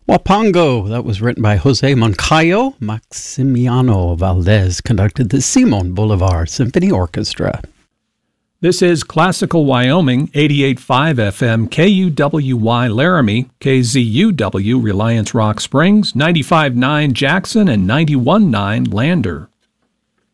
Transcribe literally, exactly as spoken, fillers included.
Wapango, that was written by Jose Moncayo. Maximiano Valdez conducted the Simon Bolivar Symphony Orchestra. This is Classical Wyoming, eighty-eight point five F M, K U W Y Laramie, K Z U W Reliance Rock Springs, ninety-five point nine Jackson, and ninety-one point nine Lander.